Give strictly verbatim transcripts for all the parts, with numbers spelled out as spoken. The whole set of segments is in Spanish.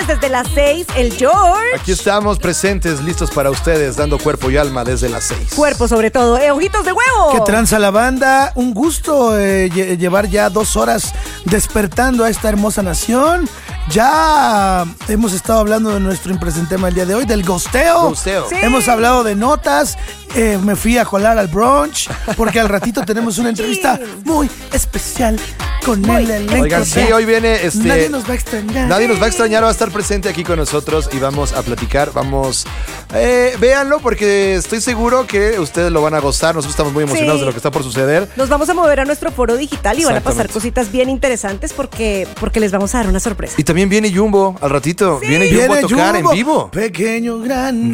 desde las seis, el George. Aquí estamos presentes, listos para ustedes, dando cuerpo y alma desde las seis. Cuerpo sobre todo, eh, ojitos de huevo. Que tranza la banda, un gusto eh, lle- llevar ya dos horas despertando a esta hermosa nación. Ya hemos estado hablando de nuestro impresentema el día de hoy, del gosteo. Gosteo. Sí. Hemos hablado de notas, eh, me fui a colar al brunch, porque al ratito tenemos una entrevista muy especial con Muy el elenco. Oigan, sí, de hoy viene este. Nadie nos va a extrañar. Nadie nos va a extrañar, va a estar presente aquí con nosotros y vamos a platicar, vamos, eh, véanlo porque estoy seguro que ustedes lo van a gozar, nosotros estamos muy emocionados Sí. de lo que está por suceder. Nos vamos a mover a nuestro foro digital y van a pasar Exactamente. cositas bien interesantes porque, porque les vamos a dar una sorpresa. Y también viene Jumbo al ratito, Sí. viene Jumbo Viene a tocar Jumbo, en vivo. Pequeño gran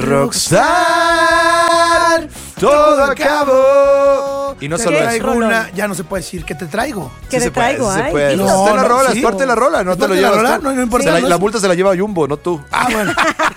Rockstar, todo acabó. Y no Te solo ¿Qué? eso. traigo Rolón. una, ya no se puede decir que te traigo. ¿Qué Sí te se puede, traigo? sí se Ay, puede. dilo. No, está en la No, rola, sí. es parte de la rola, no ¿Es te lo parte de la llevas rola? tú. No, no importa, Se la, no es- la multa se la lleva Jumbo, no tú. Ah, bueno.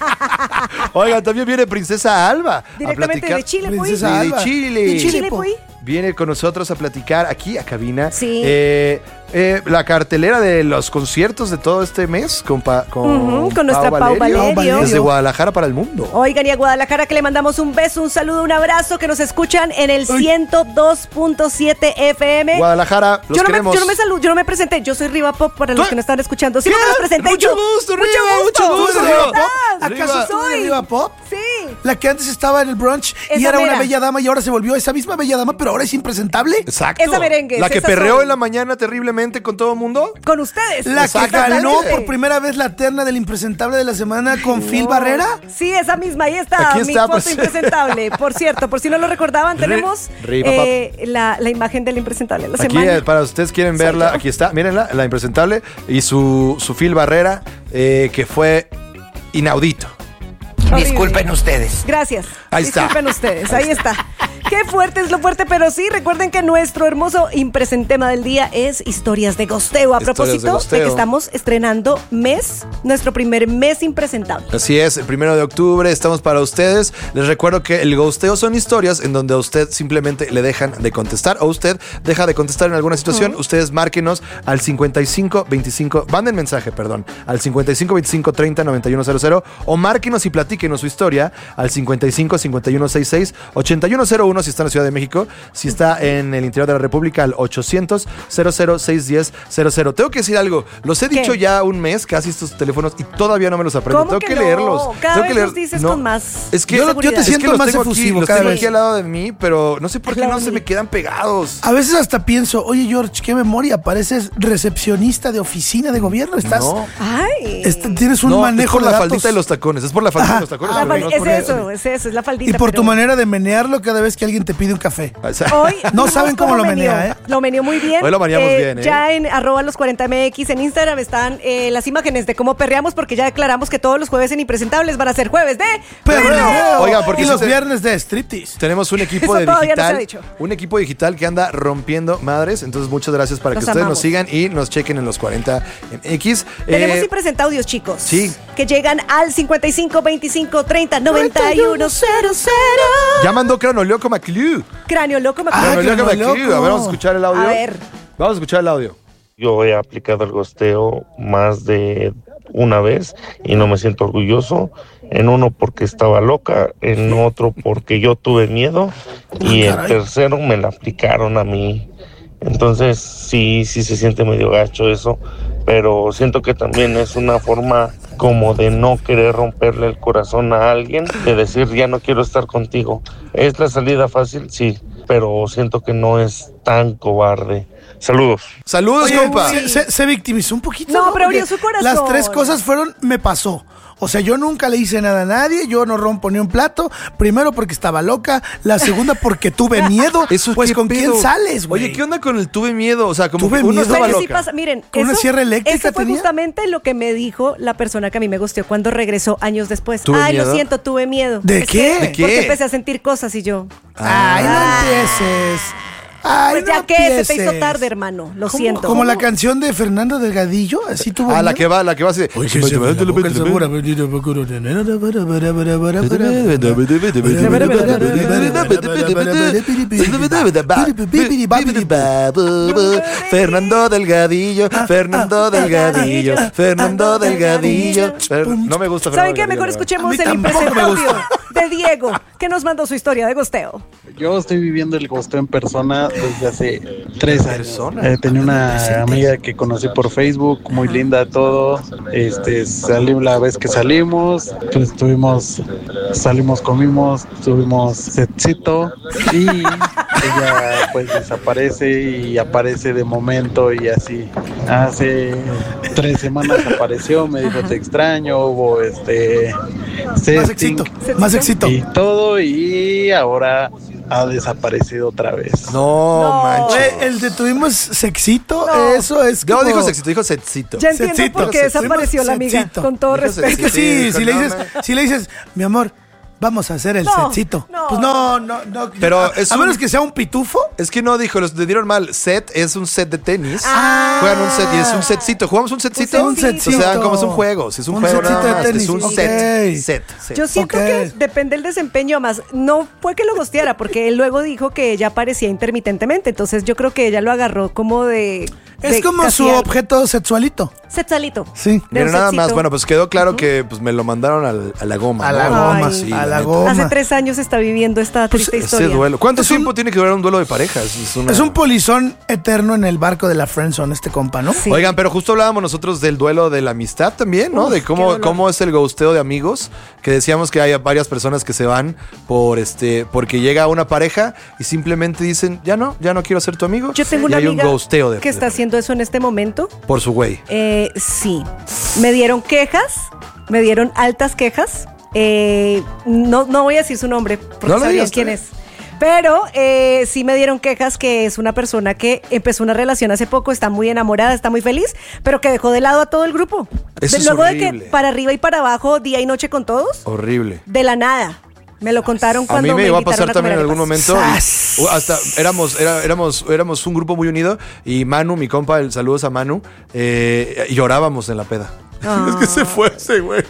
Oigan, también viene Princesa Alba. a Directamente platicar- de Chile, pues. Princesa de Alba. Chile. De Chile, Chile, po. pues. Viene con nosotros a platicar aquí a cabina. Sí. Eh, eh, la cartelera de los conciertos de todo este mes con, pa- con, Ujú, con nuestra Pau Valerio. Valerio. Desde Guadalajara para el mundo. Oigan, y a Guadalajara que le mandamos un beso, un saludo, un abrazo, que nos escuchan en el Uy. ciento dos punto siete F M. Guadalajara, los yo, no me, queremos. yo no me saludo, yo no me presenté, yo soy Riva Pop para los ¿Tú? que no están escuchando. Sí, ¿Qué? no me los presenté. Mucho yo. gusto, mucho Riva, gusto. mucho gusto, ¿Cómo Riva estás? Pop. ¿Acaso Riva. tú de Soy. Riva Pop? Sí. La que antes estaba en el brunch y Esa era una mera. bella dama y ahora se volvió esa misma bella dama, pero ahora es impresentable. Exacto. Esa merengue, La que esa perreó soy. en la mañana terriblemente con todo el mundo. Con ustedes. La que Exactamente. ganó por primera vez la terna del impresentable de la semana con Phil Barrera. Sí, esa misma, ahí está, Aquí mi está, foto pues. impresentable. Por cierto, por si no lo recordaban, Ri- tenemos Riva eh, la, la imagen del impresentable de la Aquí, semana. eh, para ustedes quieren Soy verla, yo. aquí está, mírenla, la impresentable y su, su Phil Barrera, eh, que fue inaudito. Horrible. Disculpen ustedes. Gracias. Ahí está. Disculpen ustedes, ahí está. Qué fuerte es lo fuerte, pero sí, recuerden que nuestro hermoso impresentema del día es Historias de Gosteo. A Historias de propósito de, Gosteo. que estamos estrenando mes, nuestro primer mes impresentable. Así es, el primero de octubre estamos para ustedes. Les recuerdo que el ghosteo son historias en donde a usted simplemente le dejan de contestar o usted deja de contestar en alguna situación. Ustedes márquenos al cincuenta y cinco veinticinco, manden mensaje, perdón, al cincuenta y cinco veinticinco treinta noventa y uno cero cero o márquenos y platíquenos su historia al cincuenta y cinco cincuenta y uno sesenta y seis ochenta y uno cero uno si está en la Ciudad de México, si está en el interior de la República al ochocientos cero cero seis uno cero cero cero. Tengo que decir algo, los he ¿Qué? dicho ya un mes casi estos teléfonos y todavía no me los aprendo. ¿Cómo Tengo que que, no? leerlos. Cada Tengo vez que leer- los dices no. con más Es que Yo- yo te es que siento los más tengo aquí, efusivo los cada tengo vez. aquí al lado de mí, pero no sé por Al qué lado no de se mí. me quedan pegados. A veces hasta pienso, oye George, qué memoria, pareces recepcionista de oficina de gobierno, estás, No. Ay. est- tienes un No, manejo es por de la datos. faldita de los tacones, es por la faldita de los tacones. La Ah, fal- bueno, es por eso, es eso, es la faldita. Y por tu pero- manera de menearlo cada vez que alguien te pide un café. O sea, Hoy No vimos saben cómo lo menea, meneó. ¿eh? Lo meneó muy bien. Hoy lo maneamos bien, ¿eh? Ya en arroba los cuarenta M X en Instagram están eh, las imágenes de cómo perreamos, porque ya declaramos que todos los jueves en Impresentables van a ser jueves de Perreo. Oigan, porque y si los te- viernes de striptease. tenemos un equipo Eso de todavía no se ha digital, dicho. un equipo digital que anda rompiendo madres, entonces muchas gracias para Los que ustedes amamos. nos sigan y nos chequen en los cuarenta en X. Tenemos Eh, Impresentaudios, chicos. sí. Que llegan al cincuenta y cinco veinticinco treinta noventa y uno cero cero. ya mandó Cranolioco McClue. Cráneo loco, me Ah, acuerdo. Cranolioco Cranolioco. McClue. A ver, vamos a escuchar el audio. A ver. Vamos a escuchar el audio. Yo he aplicado el gosteo más de una vez y no me siento orgulloso. En uno porque estaba loca, en otro porque yo tuve miedo y el caray. tercero me la aplicaron a mí. Entonces sí, sí se siente medio gacho eso, pero siento que también es una forma como de no querer romperle el corazón a alguien, de decir ya no quiero estar contigo. ¿Es la salida fácil? Sí, pero siento que no es tan cobarde. Saludos. Saludos, Oye, compa. se, se- se victimizó un poquito. No, pero abrió Porque su corazón. Las tres cosas fueron, me pasó. O sea, yo nunca le hice nada a nadie, yo no rompo ni un plato. Primero porque estaba loca, la segunda porque tuve miedo. Eso, pues ¿qué con pedo? quién sales, güey. Oye, ¿qué onda con el tuve miedo? O sea, como Tuve que uno miedo. estaba Pero loca. sí pasa, miren, ¿Con una eso- sierra eléctrica eso fue tenía? justamente lo que me dijo la persona que a mí me gusteó cuando regresó años después. ¿Tuve Ay, miedo? lo siento, tuve miedo. ¿De Es qué? que- ¿De qué? Porque empecé a sentir cosas y yo. Ay, no Ah. empieces. Ay, Pues ya no que se te empieces. hizo tarde, hermano. Lo siento. Como la canción de Fernando Delgadillo, así tuvo. Ah, la miedo. que va, la que va así. Oye, que se me la boca el sabor a bendito procuro. Fernando Delgadillo, Fernando Delgadillo, Fernando Delgadillo. Fer- No me gusta Fernando ¿Saben qué? Delgadillo, Mejor la escuchemos A mí el tampoco me impresentable gusta. de Diego, que nos mandó su historia de gosteo. Yo estoy viviendo el gosteo en persona desde hace tres años. Persona. Eh, tenía una amiga que conocí por Facebook, muy linda todo. Este, salí la vez que salimos, pues tuvimos, salimos, comimos, tuvimos sexito y ella pues desaparece y aparece de momento y así. Hace tres semanas apareció, me dijo te extraño, hubo este Más sexting éxito, más éxito. y todo y ahora ha desaparecido otra vez. No, No. manches. Eh, el de tuvimos sexito, No. eso es No, como... dijo sexito, dijo sexito. Ya entiendo Sexito. por qué desapareció la amiga. Sexito. Con todo Dijo respeto. Es que sí, dijo, si le no, dices, me- si le dices, mi amor, vamos a hacer el No, setcito. no. Pues no, no, no. Pero a, es a un- menos que sea un pitufo. Es que no dijo, los le dieron mal. Set es un set de tenis. Ah. Juegan un set y es un setcito. ¿Jugamos un setcito? Un setcito. O sea, como es un juego. Si es un, Un juego setcito nada de más. tenis, Es un ok. set. Set. set. Yo siento Ok. que depende del desempeño más. No fue que lo gosteara, porque él luego dijo que ella aparecía intermitentemente. Entonces yo creo que ella lo agarró como de. Es de como casi su algo. objeto sexualito. Sexualito. Sí. De un Mira, nada más. sexito. Bueno, pues quedó claro que pues, me lo mandaron al- a la goma. A ¿no? la goma, goma, Sí, a la neta. goma. Hace tres años está viviendo esta Pues, triste Ese historia. duelo. ¿Cuánto Es un- tiempo tiene que durar un duelo de parejas? Es, una- Es un polizón eterno en el barco de la friendzone, este compa, ¿no? Sí. Oigan, pero justo hablábamos nosotros del duelo de la amistad también, ¿no? Uf, de qué cómo, dolor. cómo es el ghosteo de amigos, que decíamos que hay varias personas que se van por este, porque llega una pareja y simplemente dicen, ya no, ya no quiero ser tu amigo. Yo tengo y una hay amiga un ghosteo de que está haciendo eso en este momento. por su güey. Eh, sí. Me dieron quejas, me dieron altas quejas. Eh, no, no voy a decir su nombre porque No lo sabrían digas, quién está es. Pero eh, sí me dieron quejas que es una persona que empezó una relación hace poco, está muy enamorada, está muy feliz, pero que dejó de lado a todo el grupo. Eso De- es luego de horrible. que para arriba y para abajo, día y noche con todos, Horrible. de la nada. Me lo contaron A cuando mí me iba a invitaron pasar también en comer algún arepas. momento. y- ¡Sas! uh, hasta éramos, era- éramos, éramos un grupo muy unido y Manu, mi compa, el saludos a Manu, eh, y llorábamos en la peda. Ah. Es que se fue ese güey.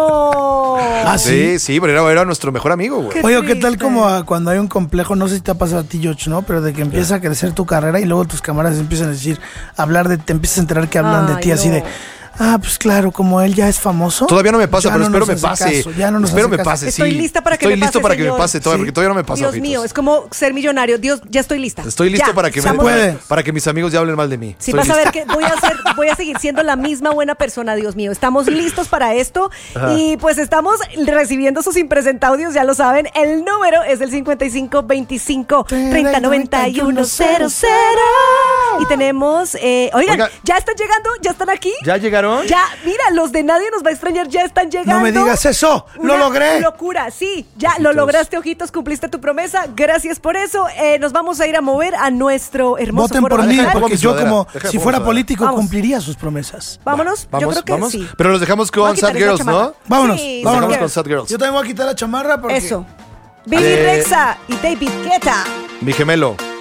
No. Ah, Sí, sí, pero era, era nuestro mejor amigo, güey. Qué Oye, ¿qué tal triste. como ah, cuando hay un complejo? No sé si te ha pasado a ti, George, ¿no? Pero de que empieza a crecer tu carrera y luego tus camaradas empiezan a decir, hablar de, te empiezas a enterar que hablan de Ay, ti así no. de, ah, pues claro, como él ya es famoso. Todavía no me pasa, ya pero no espero nos me hace pase. caso, ya no nos espero hace me caso. pase, sí. Estoy lista para que Estoy me listo pase, para que me señor. pase, todavía, Sí. porque todavía no me pasa. Dios ojitos. mío, es como ser millonario. Dios, ya estoy lista. Estoy listo Ya, para que me estamos- puede. para que mis amigos ya hablen mal de mí. Sí, Estoy vas a ver listo. que voy a hacer, voy a seguir siendo la misma buena persona, Dios mío. Estamos listos para esto y pues estamos recibiendo sus impresentaudios, ya lo saben. El número es el cincuenta y cinco veinticinco treinta noventa y uno cero cero. Y tenemos, eh, oigan, Oiga. ya están llegando, ya están aquí. ¿Ya llegaron? Ya, mira, los de Nadie Nos Va a Extrañar ya están llegando. No me digas eso, lo Una logré. locura, sí, ya lo lograste, ojitos, cumpliste tu promesa. Gracias por eso. Eh, nos vamos a ir a mover a nuestro hermoso Voten foro por mí, nacional. pongo porque mi yo sudadera. como Deja, si pongo fuera mi sudadera. político Vamos. cumpliría sus promesas. Vámonos, Vamos, yo creo que vamos. sí. Pero los dejamos Voy a con quitar Sad esta Girls, chamarra. ¿no? Vámonos, Sí, Los vámonos. dejamos con Sad Girls. Yo también voy a quitar la chamarra porque... Eso. Vivi Eh, Rexa y David Guetta. Mi gemelo.